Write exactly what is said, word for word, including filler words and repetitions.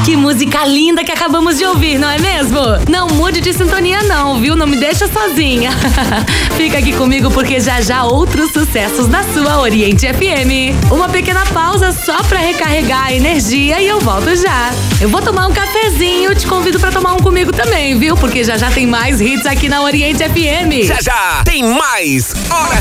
Que música linda que acabamos de ouvir, não é mesmo? Não mude de sintonia não, viu? Não me deixa sozinha. Fica aqui comigo porque já já outros sucessos da sua Oriente F M. Uma pequena pausa só pra recarregar a energia e eu volto já. Eu vou tomar um cafezinho, te convido pra tomar um comigo também, viu? Porque já já tem mais hits aqui na Oriente F M. Já já tem mais Hora